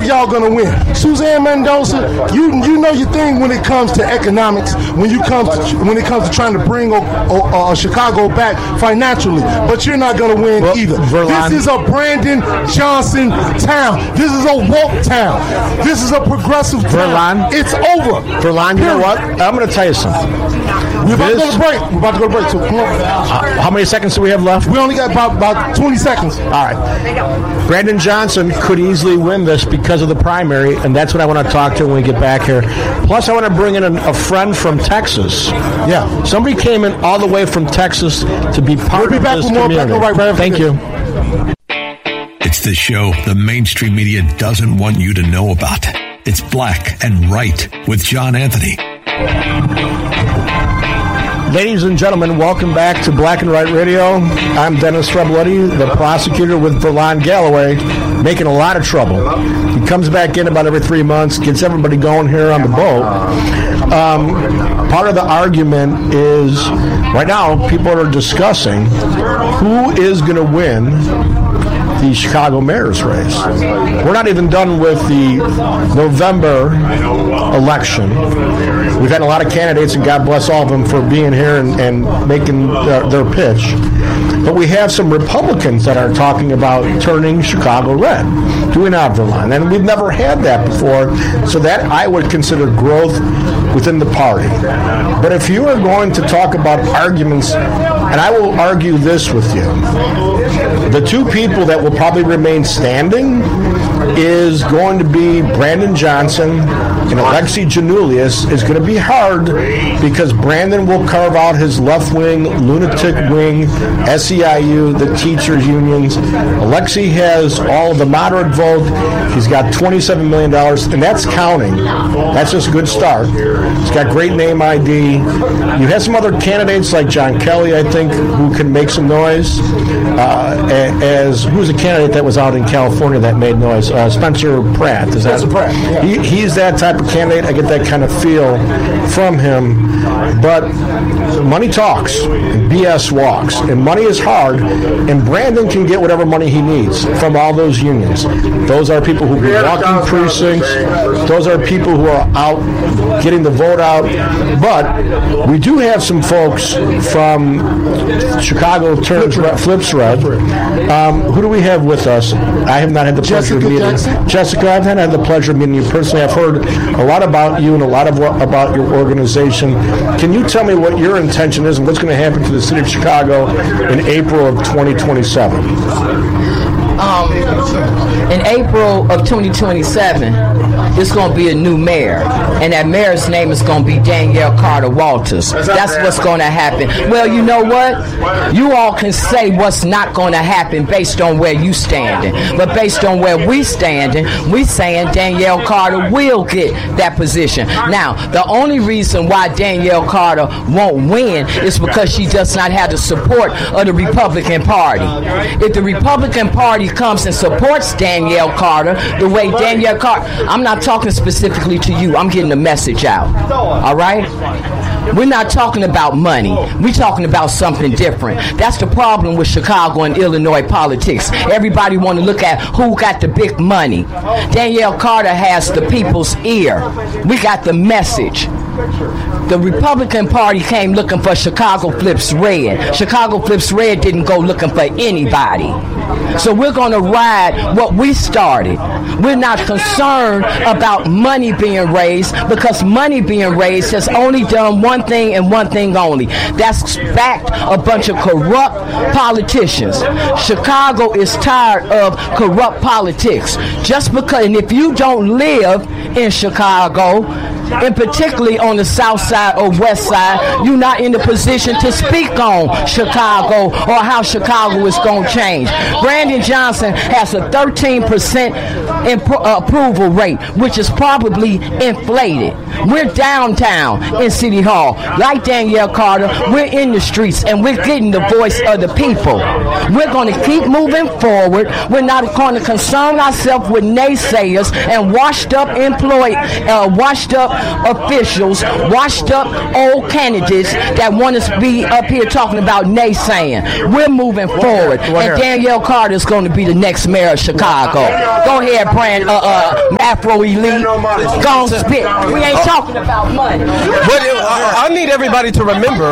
y'all gonna win? Suzanne Mendoza, you know your thing when it comes to economics, when it comes to trying to bring Chicago back financially, but you're not gonna win either. Verlon. This is a Brandon Johnson town. This is a woke town. This is a progressive town. Verlon. It's over. Verlon, you know what? I'm going to tell you something. We're about to go to break. So come on. How many seconds do we have left? We only got about 20 seconds. All right. Brandon Johnson could easily win this because of the primary, and that's what I want to talk to when we get back here. Plus, I want to bring in a friend from Texas. Yeah. Somebody came in all the way from Texas to be part of this community. Thank you. It's the show the mainstream media doesn't want you to know about. It's Black and Right with John Anthony. Ladies and gentlemen, welcome back to Black and Right Radio. I'm Dennis Rebeletti, the prosecutor with Verlon Galloway, making a lot of trouble. He comes back in about every 3 months, gets everybody going here on the boat. Part of the argument is, right now, people are discussing who is going to win the Chicago mayor's race. We're not even done with the November election. We've had a lot of candidates, and God bless all of them for being here and making their pitch. But we have some Republicans that are talking about turning Chicago red, doing Verlon, and we've never had that before. So that I would consider growth within the party. But if you are going to talk about arguments, and I will argue this with you, the two people that will probably remain standing is going to be Brandon Johnson and Alexi Giannoulias. Is going to be hard because Brandon will carve out his left-wing, lunatic wing, SEIU, the teachers' unions. Alexi has all of the moderate vote. He's got $27 million, and that's counting. That's just a good start. He's got great name ID. You have some other candidates like John Kelly, I think, who can make some noise. Who's a candidate that was out in California that made noise? Spencer Pratt. Spencer Pratt. Yeah. He's that type of candidate. I get that kind of feel from him. But money talks, and BS walks, and money is hard. And Brandon can get whatever money he needs from all those unions. Those are people who are walking precincts. Those are people who are out getting the vote out. But we do have some folks from Chicago Flips Red. Who do we have with us? I have not had the pleasure of meeting Jessica. I've not had the pleasure of meeting you personally. I've heard a lot about you and a lot about your organization. Can you tell me what your intention is and what's going to happen to the city of Chicago in April of 2027? In April of 2027, there's going to be a new mayor, and that mayor's name is going to be Danielle Carter Walters. That's what's going to happen. Well, you know what? You all can say what's not going to happen based on where you standing, but based on where we standing, we saying Danielle Carter will get that position. Now, the only reason why Danielle Carter won't win is because she does not have the support of the Republican Party. If the Republican Party comes and supports Danielle Carter the way Danielle Carter, I'm not talking specifically to you, I'm getting the message out, all right? We're not talking about money. We're talking about something different. That's the problem with Chicago and Illinois politics. Everybody want to look at who got the big money. Danielle Carter has the people's ear. We got the message. The Republican Party came looking for Chicago Flips Red. Chicago Flips Red didn't go looking for anybody. So we're going to ride what we started. We're not concerned about money being raised because money being raised has only done one thing and one thing only. That's backed a bunch of corrupt politicians. Chicago is tired of corrupt politics. Just because, and if you don't live in Chicago, and particularly on the south side or west side, you're not in the position to speak on Chicago or how Chicago is going to change. Brandon Johnson has a 13% approval rate, which is probably inflated. We're downtown in City Hall. Like Danielle Carter, we're in the streets and we're getting the voice of the people. We're going to keep moving forward. We're not going to concern ourselves with naysayers and washed up officials, washed up old candidates that want to be up here talking about naysaying. We're moving forward, and Danielle Carter is going to be the next mayor of Chicago. Go ahead, Afro Elite. Go spit. We ain't talking about money. But I need everybody to remember.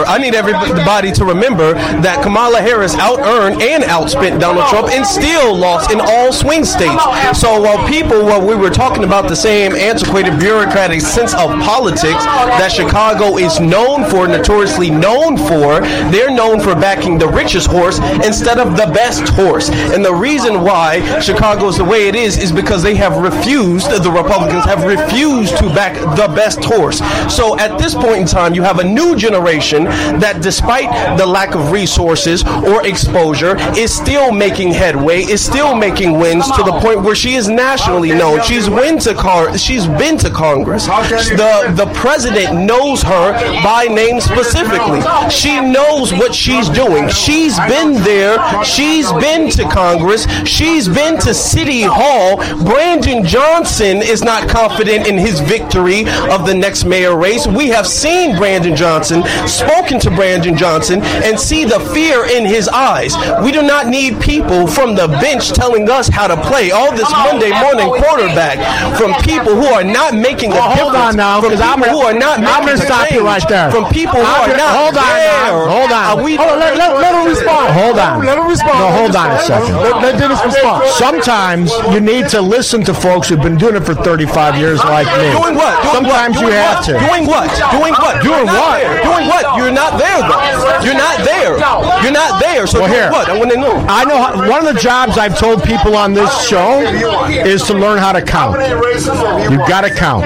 That Kamala Harris out-earned and outspent Donald Trump and still lost in all swing states. So while we were talking about the same antiquated bureaucratic sense of politics that Chicago is notoriously known for, they're known for backing the richest horse instead of the best horse. And the reason why Chicago is the way it is because the Republicans have refused to back the best horse. So at this point in time, you have a new generation that, despite the lack of resources or exposure, is still making headway, is still making wins to the point where she is nationally known. She's been to Congress. The president knows her by name specifically. She knows what she's doing. She's been there. She's been to Congress. She's been to City Hall. Brandon Johnson is not confident in his victory of the next mayor race. We have seen Brandon Johnson, spoken to Brandon Johnson, and see the fear in his eyes. We do not need people from the bench telling us how to play. All this Monday morning quarterback from people who are not making a difference. Hold on now, because I'm going to stop you right there. From people who are not Hold on. Let him respond. Hold on. Let him respond. No, hold on a second. Let Dennis respond. Sometimes you need to listen to folks who've been doing it for 35 years like me. Doing what? Sometimes you have to. Doing what? Doing what? Doing what? Doing what? You're not there, though. You're not there. You're not there. So doing what? I want to know. I know one of the jobs I've told people on this show is to learn how to count. You've got to count.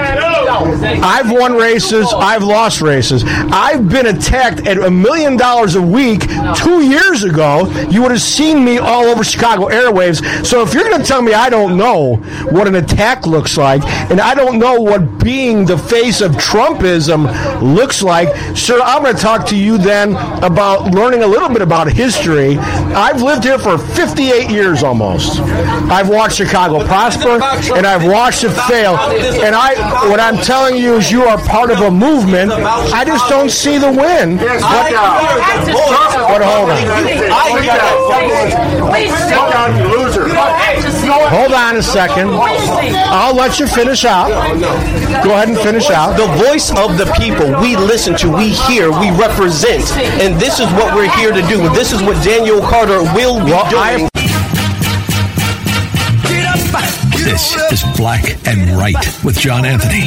I've won races. I've lost races. I've been attacked at $1 million a week 2 years ago. You would have seen me all over Chicago airwaves. So if you're going to tell me I don't know what an attack looks like, and I don't know what being the face of Trumpism looks like, sir, I'm going to talk to you then about learning a little bit about history. I've lived here for 58 years almost. I've watched Chicago prosper, and I've watched it fail. And what I'm telling you is you are part of a movement. I just don't see the win. But hold on. Hold on a second. I'll let you finish out. Go ahead and finish out. The voice of the people we listen to, we hear, we represent. And this is what we're here to do. This is what Danielle Carter will be doing. This is Black and Right with John Anthony.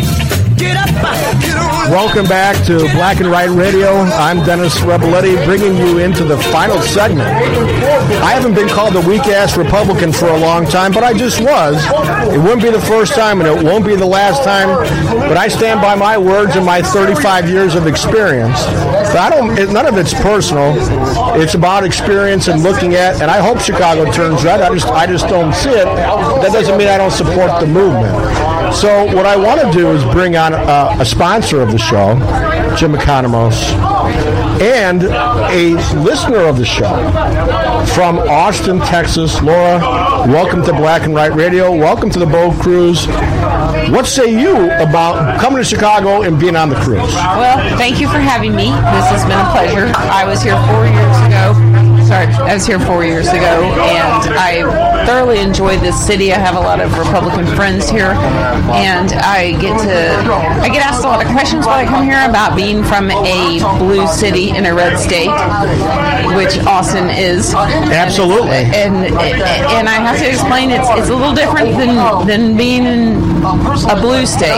Welcome back to Black and Right Radio. I'm Dennis Rebelletti, bringing you into the final segment. I haven't been called a weak-ass Republican for a long time, but I just was. It wouldn't be the first time, and it won't be the last time, but I stand by my words and my 35 years of experience. But none of it's personal. It's about experience and looking at, and I hope Chicago turns red. I just don't see it. That doesn't mean I don't support the movement. So what I want to do is bring on a sponsor of the show, Jim Economos, and a listener of the show from Austin, Texas. Laura, welcome to Black and Right Radio. Welcome to the boat cruise. What say you about coming to Chicago and being on the cruise? Well, thank you for having me. This has been a pleasure. I was here 4 years ago. I was here 4 years ago, and I thoroughly enjoy this city. I have a lot of Republican friends here, and I get asked a lot of questions when I come here about being from a blue city in a red state, which Austin is. Absolutely. And I have to explain it's a little different than being in a blue state.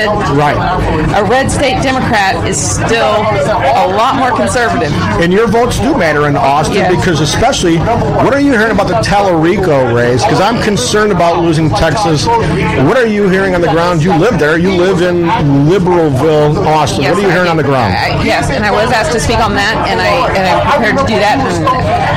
A red state Democrat is still a lot more conservative. And your votes do matter in Austin, because especially, what are you hearing about the Tallarico race? Because I'm concerned about losing Texas. What are you hearing on the ground? You live there. You live in Liberalville, Austin. Yes, what are you hearing on the ground? Yes, and I was asked to speak on that, and I'm prepared to do that. And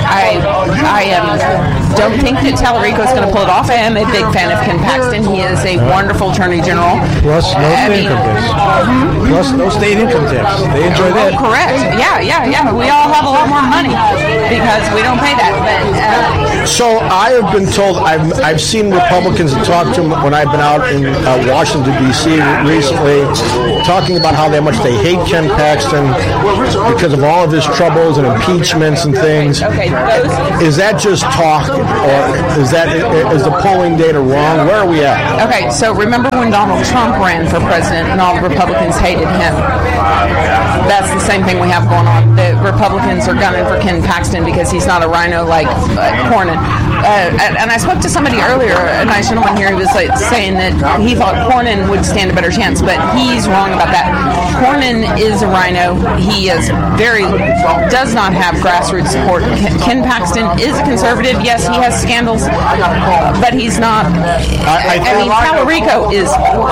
I don't think that Tallarico is going to pull it off. I am a big fan of Ken Paxton. He is a wonderful Attorney General. Plus no state income tax. Plus no state income tax. They enjoy that. Correct. Yeah. We all have a lot more money because we don't pay that. But so I have been been told, I've seen Republicans talk to them when I've been out in Washington, D.C. recently, talking about how much they hate Ken Paxton because of all of his troubles and impeachments and things. Okay, is that just talk, or is the polling data wrong? Where are we at? Okay, so remember when Donald Trump ran for president and all the Republicans hated him? That's the same thing we have going on. The Republicans are gunning for Ken Paxton because he's not a rhino like Cornyn. And I spoke to somebody earlier, a nice gentleman here, who was saying that he thought Cornyn would stand a better chance, but he's wrong about that. Cornyn is a rhino. He does not have grassroots support. Ken Paxton is a conservative. Yes, he has scandals, but he's not. Talarico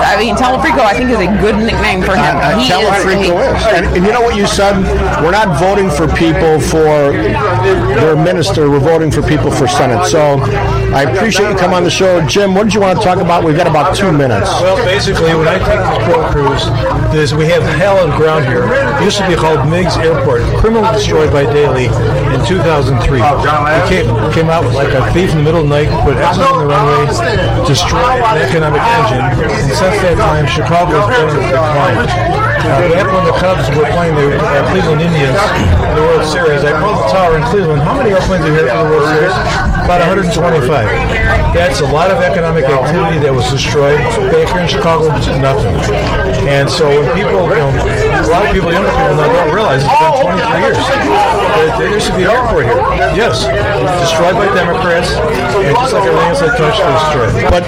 I think is a good nickname for him. Talarico is. And you know what you said? We're not voting for people for their minister. We're voting for people for Senate. So I appreciate you coming on the show. Jim, what did you want to talk about? We've got about 2 minutes. Well, basically, when I take the Pro Cruise, we have hell on the ground here. It used to be called Meigs Airport, criminally destroyed by Daley in 2003. He came out like a thief in the middle of the night, put everything on the runway, destroyed an economic engine, and since that time, Chicago has been in decline. Back when the Cubs were playing the Cleveland Indians in the World Series, I called the tower in Cleveland. How many airplanes are here for the World Series? About 125. That's a lot of economic activity that was destroyed. Back here in Chicago, nothing. And so when people, a lot of people, younger people now don't realize it's been 23 years. There used to be an airport here. Yes, destroyed by Democrats, and just like everything else I touched, was destroyed. But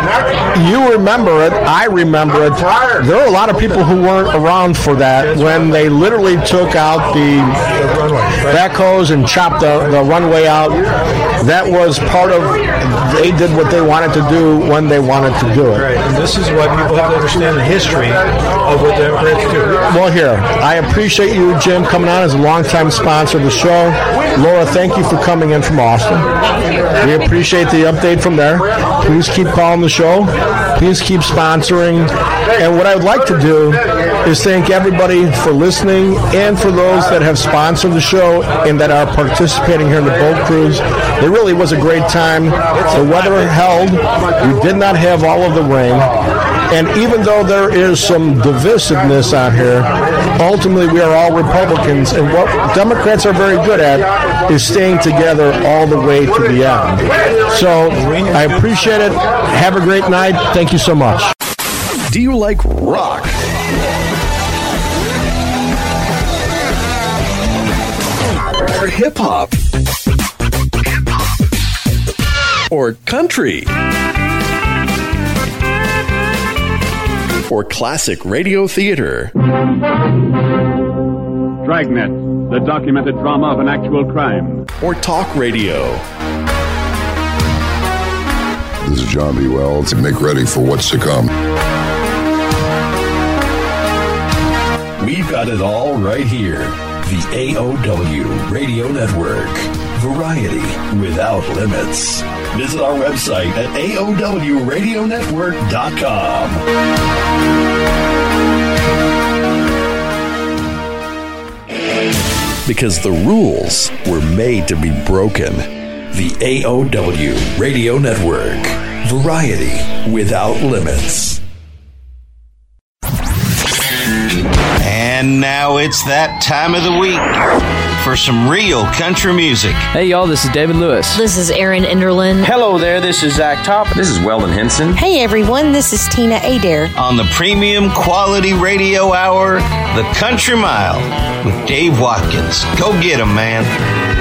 you remember it, I remember it. There are a lot of people who weren't around for that when they literally took out the backhoes and chopped the runway out. That was part of, they did what they wanted to do when they wanted to do it. Right, and this is why people have to understand the history of what Democrats do. Well, here, I appreciate you, Jim, coming on as a longtime sponsor of the show. Laura, thank you for coming in from Austin. We appreciate the update from there. Please keep calling the show. Please keep sponsoring. And what I would like to do is thank everybody for listening and for those that have sponsored the show and that are participating here in the boat cruise. It really was a great time. The weather held. We did not have all of the rain. And even though there is some divisiveness out here, ultimately we are all Republicans. And what Democrats are very good at is staying together all the way to the end. So I appreciate it. Have a great night. Thank you so much. Do you like rock? Or hip-hop? Or country? Or classic radio theater? Dragnet, the documented drama of an actual crime. Or talk radio? This is John B. Wells. Make ready for what's to come. We've got it all right here. The AOW Radio Network. Variety without limits. Visit our website at AOWRadionetwork.com. Because the rules were made to be broken. The AOW Radio Network. Variety without limits. And now it's that time of the week for some real country music. Hey y'all, this is David Lewis. This is Erin Enderlin. Hello there, this is Zach Top. This is Weldon Henson. Hey everyone, this is Tina Adair. On the premium quality radio hour, The Country Mile with Dave Watkins. Go get 'em, man.